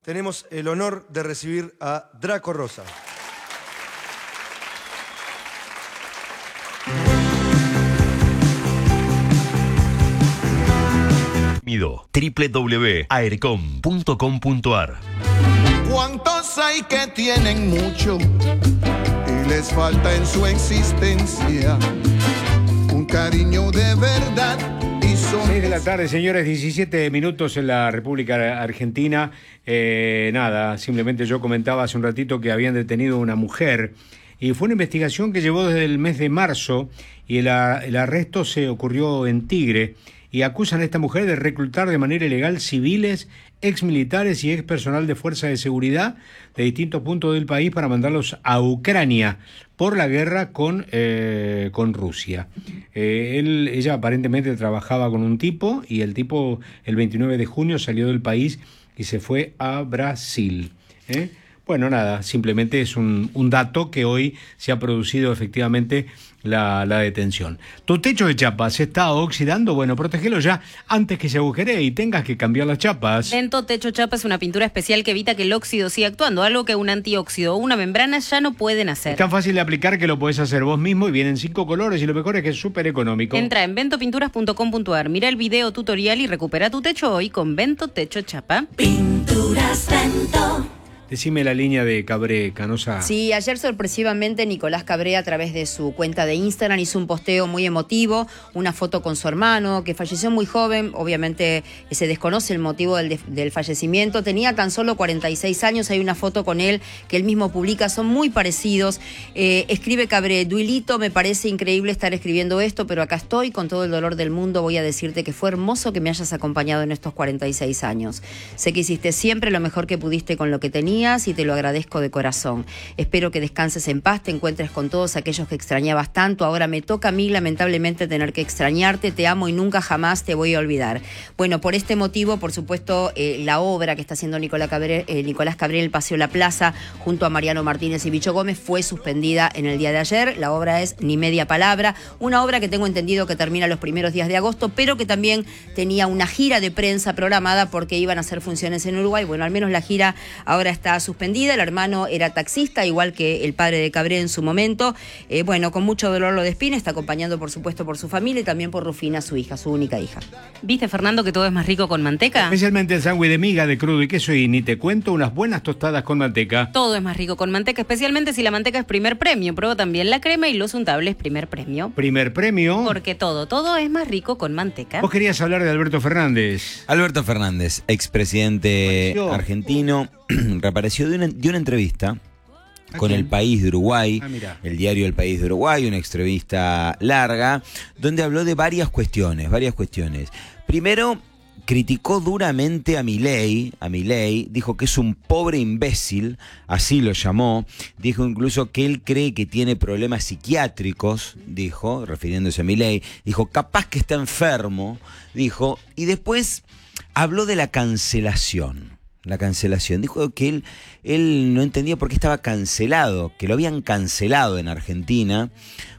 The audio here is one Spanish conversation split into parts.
tenemos el honor de recibir a Draco Rosa. www.aircom.com.ar. ¿Cuántos hay que tienen mucho y les falta en su existencia un cariño de verdad? 6 de la tarde, señores, 17 minutos en la República Argentina. Nada, simplemente yo comentaba hace un ratito que habían detenido a una mujer y fue una investigación que llevó desde el mes de marzo y el arresto se ocurrió en Tigre y acusan a esta mujer de reclutar de manera ilegal civiles, exmilitares y expersonal de fuerza de seguridad de distintos puntos del país para mandarlos a Ucrania por la guerra con Rusia. Ella aparentemente trabajaba con un tipo y el tipo el 29 de junio salió del país y se fue a Brasil. Bueno, nada, simplemente es un dato que hoy se ha producido efectivamente la detención. ¿Tu techo de chapa se está oxidando? Bueno, protégelo ya antes que se agujeree y tengas que cambiar las chapas. Vento Techo Chapa es una pintura especial que evita que el óxido siga actuando, algo que un antióxido o una membrana ya no pueden hacer. Es tan fácil de aplicar que lo podés hacer vos mismo y vienen 5 colores y lo mejor es que es súper económico. Entra en ventopinturas.com.ar, mira el video tutorial y recupera tu techo hoy con Vento Techo Chapa. Pinturas Vento. Decime la línea de Cabré, Canosa. Sí, ayer sorpresivamente Nicolás Cabré a través de su cuenta de Instagram hizo un posteo muy emotivo, una foto con su hermano que falleció muy joven, obviamente se desconoce el motivo del fallecimiento, tenía tan solo 46 años, hay una foto con él que él mismo publica, son muy parecidos. Escribe Cabré: Duilito, me parece increíble estar escribiendo esto, pero acá estoy con todo el dolor del mundo, voy a decirte que fue hermoso que me hayas acompañado en estos 46 años. Sé que hiciste siempre lo mejor que pudiste con lo que tenías y te lo agradezco de corazón. Espero que descanses en paz, te encuentres con todos aquellos que extrañabas tanto. Ahora me toca a mí lamentablemente tener que extrañarte, te amo y nunca jamás te voy a olvidar. Bueno, por este motivo, por supuesto, la obra que está haciendo Nicolás Cabré, el Paseo La Plaza, junto a Mariano Martínez y Bicho Gómez, fue suspendida en el día de ayer. La obra es Ni Media Palabra, una obra que tengo entendido que termina los primeros días de agosto, pero que también tenía una gira de prensa programada porque iban a hacer funciones en Uruguay. Bueno, al menos la gira ahora está suspendida. El hermano era taxista, igual que el padre de Cabré en su momento. Bueno, con mucho dolor lo despide, está acompañando por supuesto por su familia y también por Rufina, su hija, su única hija. ¿Viste, Fernando, que todo es más rico con manteca? Especialmente el sándwich de miga, de crudo y queso, y ni te cuento unas buenas tostadas con manteca. Todo es más rico con manteca, especialmente si la manteca es primer premio. Prueba también la crema y los untables primer premio. Primer premio. Porque todo es más rico con manteca. Vos querías hablar de Alberto Fernández. Alberto Fernández, expresidente argentino, reapareció de una entrevista con El País de Uruguay, el diario El País de Uruguay, una entrevista larga, donde habló de varias cuestiones. Primero, criticó duramente a Milei, dijo que es un pobre imbécil, así lo llamó, dijo incluso que él cree que tiene problemas psiquiátricos, dijo, refiriéndose a Milei, dijo capaz que está enfermo, dijo, y después habló de la cancelación. Dijo que él no entendía por qué estaba cancelado, que lo habían cancelado en Argentina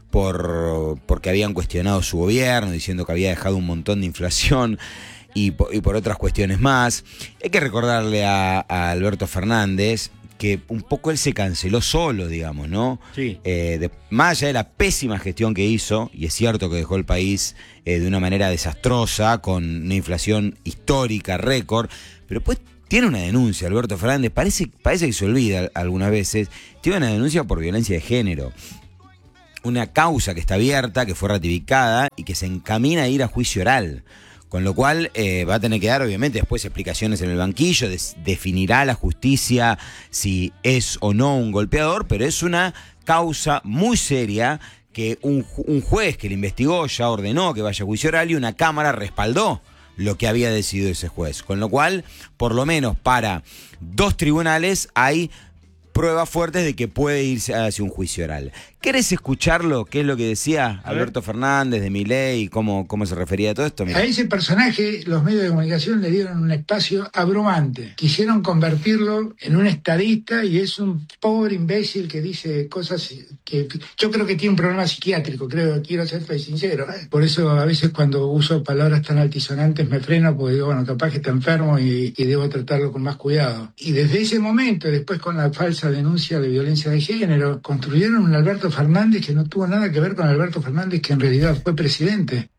porque habían cuestionado su gobierno, diciendo que había dejado un montón de inflación y por otras cuestiones más. Hay que recordarle a Alberto Fernández que un poco él se canceló solo, digamos, ¿no? Sí. Más allá de la pésima gestión que hizo, y es cierto que dejó el país de una manera desastrosa, con una inflación histórica, récord, pero pues tiene una denuncia, Alberto Fernández, parece que se olvida algunas veces, tiene una denuncia por violencia de género. Una causa que está abierta, que fue ratificada y que se encamina a ir a juicio oral. Con lo cual va a tener que dar, obviamente, después explicaciones en el banquillo, definirá la justicia si es o no un golpeador, pero es una causa muy seria que un juez que le investigó ya ordenó que vaya a juicio oral y una cámara respaldó lo que había decidido ese juez. Con lo cual, por lo menos para 2 tribunales hay pruebas fuertes de que puede irse hacia un juicio oral. ¿Querés escucharlo? ¿Qué es lo que decía Alberto Fernández de Milei y cómo se refería a todo esto? Mirá. A ese personaje los medios de comunicación le dieron un espacio abrumante. Quisieron convertirlo en un estadista y es un pobre imbécil que dice cosas que yo creo que tiene un problema psiquiátrico, quiero ser sincero. Por eso a veces cuando uso palabras tan altisonantes me freno porque digo, bueno, capaz que está enfermo y debo tratarlo con más cuidado. Y desde ese momento, después con la falsa denuncia de violencia de género, construyeron un Alberto Fernández que no tuvo nada que ver con Alberto Fernández que en realidad fue presidente.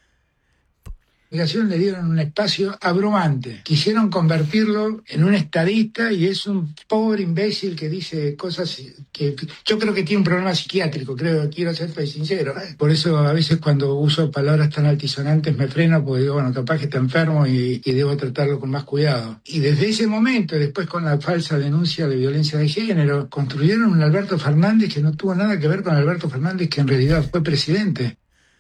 Le dieron un espacio abrumante. Quisieron convertirlo en un estadista y es un pobre imbécil que dice cosas que yo creo que tiene un problema psiquiátrico, quiero ser sincero. Por eso a veces cuando uso palabras tan altisonantes me freno porque digo, bueno, capaz que está enfermo y debo tratarlo con más cuidado. Y desde ese momento, después con la falsa denuncia de violencia de género, construyeron un Alberto Fernández que no tuvo nada que ver con Alberto Fernández que en realidad fue presidente.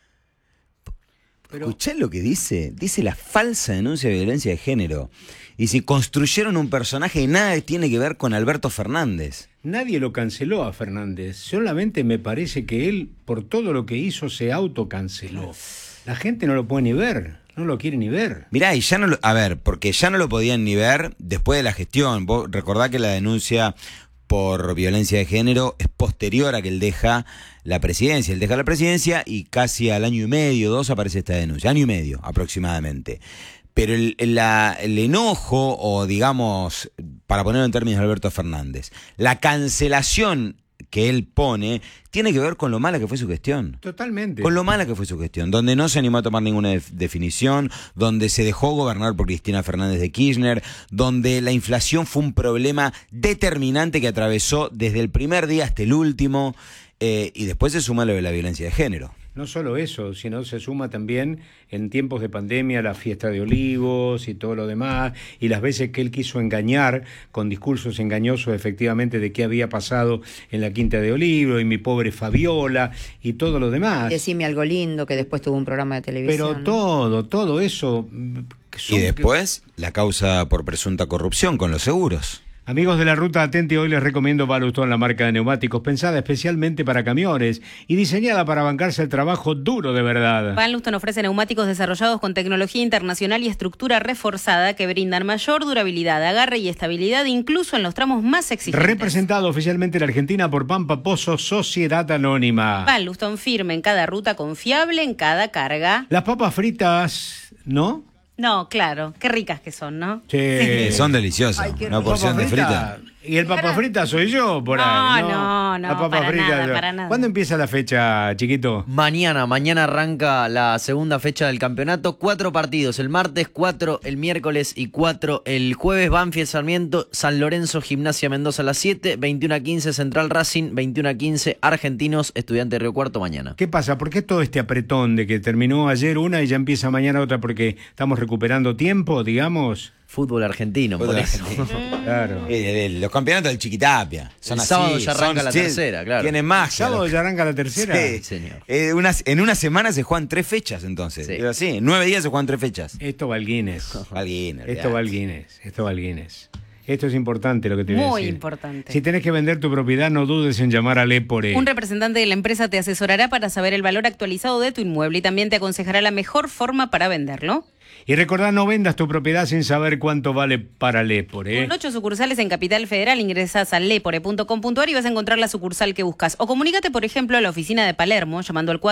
Escuchá lo que dice la falsa denuncia de violencia de género. Y si construyeron un personaje y nada tiene que ver con Alberto Fernández. Nadie lo canceló a Fernández, solamente me parece que él, por todo lo que hizo, se autocanceló. La gente no lo puede ni ver, no lo quiere ni ver. Mirá, y ya no lo, porque ya no lo podían ni ver después de la gestión. Vos recordá que la denuncia por violencia de género es posterior a que él deja la presidencia. Él deja la presidencia y casi al año y medio, 2, aparece esta denuncia. Año y medio aproximadamente. Pero el enojo, o digamos, para ponerlo en términos de Alberto Fernández, la cancelación que él pone tiene que ver con lo mala que fue su gestión. Totalmente. Con lo mala que fue su gestión, donde no se animó a tomar ninguna definición, donde se dejó gobernar por Cristina Fernández de Kirchner, donde la inflación fue un problema determinante que atravesó desde el primer día hasta el último, y después se suma lo de la violencia de género. No solo eso, sino se suma también en tiempos de pandemia la fiesta de Olivos y todo lo demás, y las veces que él quiso engañar con discursos engañosos efectivamente de qué había pasado en la Quinta de Olivos y mi pobre Fabiola y todo lo demás. Decime algo lindo, que después tuvo un programa de televisión. Pero todo eso... Y después la causa por presunta corrupción con los seguros. Amigos de la Ruta Atenti, hoy les recomiendo Balustón, la marca de neumáticos pensada especialmente para camiones y diseñada para bancarse el trabajo duro de verdad. Balustón ofrece neumáticos desarrollados con tecnología internacional y estructura reforzada que brindan mayor durabilidad, agarre y estabilidad incluso en los tramos más exigentes. Representado oficialmente en la Argentina por Pampa Pozo Sociedad Anónima. Balustón firme en cada ruta, confiable en cada carga. Las papas fritas, ¿no? No, claro, qué ricas que son, ¿no? Sí, son deliciosas. Una porción de frita. Y el papa frita soy yo por ahí, ¿no? No, la papa para frita, nada, para nada. ¿Cuándo empieza la fecha, chiquito? Mañana arranca la segunda fecha del campeonato. 4 partidos, el martes, 4 el miércoles y 4 el jueves. Banfield, Sarmiento, San Lorenzo, Gimnasia Mendoza a las 7, 21:15 Central Racing, 21:15 Argentinos, Estudiantes de Río Cuarto mañana. ¿Qué pasa? ¿Por qué todo este apretón de que terminó ayer una y ya empieza mañana otra porque estamos recuperando tiempo, digamos? Fútbol argentino, Fútbol por eso. argentino. Claro. Los campeonatos del Chiquitapia. Son El así, sábado ya arranca la sí, tercera, claro. Tienen más. ¿Sábado ya arranca la tercera? Sí, señor. En una semana se juegan 3 fechas, entonces. Sí. Sí, en 9 días se juegan 3 fechas. Esto va al Guinness. Va al Guinness, Esto va al Guinness. Esto va al Guinness. Esto es importante lo que te voy a decir. Muy importante. Si tenés que vender tu propiedad, no dudes en llamar a Lepore. Un representante de la empresa te asesorará para saber el valor actualizado de tu inmueble y también te aconsejará la mejor forma para venderlo. Y recordá, no vendas tu propiedad sin saber cuánto vale para Lepore. Con 8 sucursales en Capital Federal, ingresas a lepore.com.ar y vas a encontrar la sucursal que buscas. O comunícate, por ejemplo, a la oficina de Palermo llamando al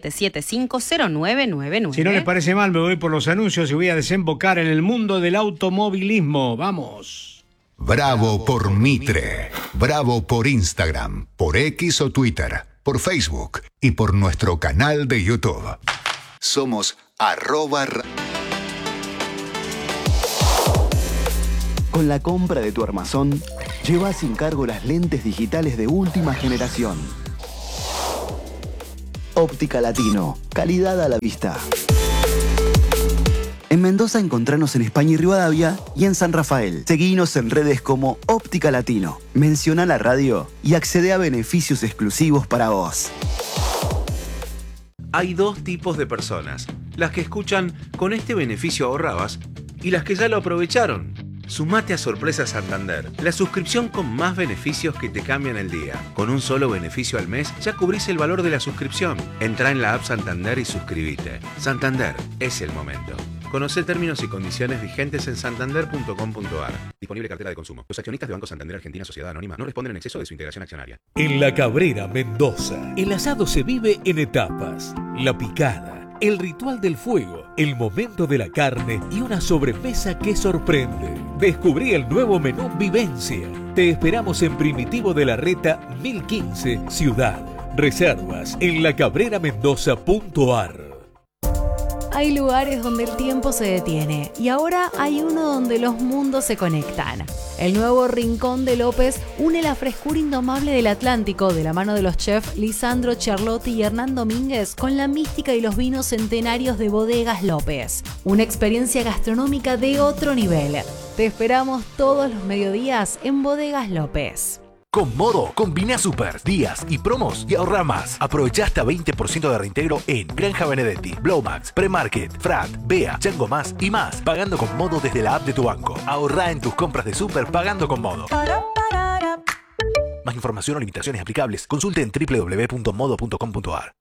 47750999. Si no les parece mal, me voy por los anuncios y voy a desembocar en el mundo del automovilismo. ¡Vamos! Bravo por Mitre. Bravo por Instagram, por X o Twitter, por Facebook y por nuestro canal de YouTube. Somos @. Con la compra de tu armazón, lleva sin cargo las lentes digitales de última generación. Óptica Latino, calidad a la vista. En Mendoza encontranos en España y Rivadavia y en San Rafael. Seguinos en redes como Óptica Latino. Menciona la radio y accede a beneficios exclusivos para vos. Hay 2 tipos de personas. Las que escuchan "con este beneficio ahorrabas" y las que ya lo aprovecharon. Sumate a Sorpresa Santander, la suscripción con más beneficios que te cambian el día. Con un solo beneficio al mes ya cubrís el valor de la suscripción. Entrá en la app Santander y suscríbete. Santander, es el momento. Conoce términos y condiciones vigentes en santander.com.ar. Disponible cartera de consumo. Los accionistas de Banco Santander Argentina Sociedad Anónima no responden en exceso de su integración accionaria. En La Cabrera, Mendoza, el asado se vive en etapas. La picada, el ritual del fuego, el momento de la carne y una sobremesa que sorprende. Descubrí el nuevo menú Vivencia. Te esperamos en Primitivo de la Reta 1015, Ciudad. Reservas en lacabreramendoza.ar. Hay lugares donde el tiempo se detiene y ahora hay uno donde los mundos se conectan. El nuevo Rincón de López une la frescura indomable del Atlántico de la mano de los chefs Lisandro Charlotti y Hernán Domínguez con la mística y los vinos centenarios de Bodegas López. Una experiencia gastronómica de otro nivel. Te esperamos todos los mediodías en Bodegas López. Con Modo, combina super, días y promos y ahorra más. Aprovecha hasta 20% de reintegro en Granja Benedetti, Blowmax, Premarket, Frat, Bea, Chango Más y más. Pagando con Modo desde la app de tu banco. Ahorra en tus compras de super pagando con Modo. Más información o limitaciones aplicables, consulte en www.modo.com.ar.